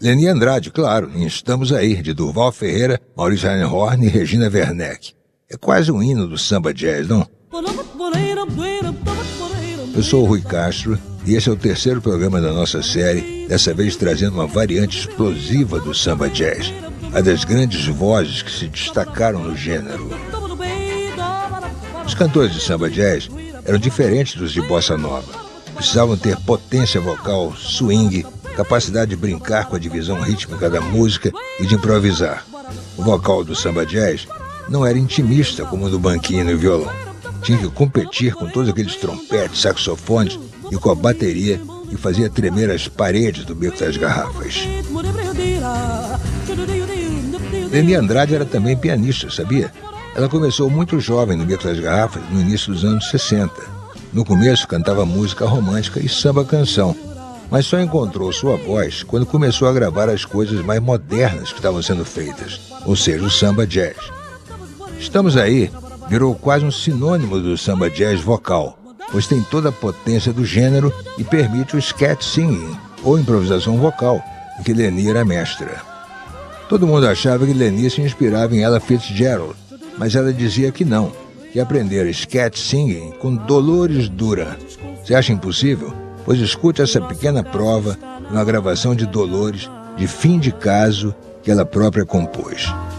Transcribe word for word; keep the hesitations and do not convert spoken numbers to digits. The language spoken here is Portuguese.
Leni Andrade, claro, em Estamos Aí, de Durval Ferreira, Maurício Reinhorn e Regina Werneck. É quase um hino do samba jazz, não? Eu sou o Rui Castro e esse é o terceiro programa da nossa série, dessa vez trazendo uma variante explosiva do samba jazz, a das grandes vozes que se destacaram no gênero. Os cantores de samba jazz eram diferentes dos de bossa nova. Precisavam ter potência vocal, swing, capacidade de brincar com a divisão rítmica da música e de improvisar. O vocal do samba jazz não era intimista como o do banquinho e violão. Tinha que competir com todos aqueles trompetes, saxofones e com a bateria que fazia tremer as paredes do Beco das Garrafas. Leni Andrade era também pianista, sabia? Ela começou muito jovem no Beco das Garrafas, no início dos anos sessenta. No começo cantava música romântica e samba-canção, mas só encontrou sua voz quando começou a gravar as coisas mais modernas que estavam sendo feitas, ou seja, o samba jazz. Estamos Aí virou quase um sinônimo do samba jazz vocal, pois tem toda a potência do gênero e permite o scat singing, ou improvisação vocal, em que Leni era mestra. Todo mundo achava que Leni se inspirava em Ella Fitzgerald, mas ela dizia que não, que aprender scat singing com Dolores Duran. Você acha impossível? Pois escute essa pequena prova numa gravação de Dolores de Fim de Caso que ela própria compôs.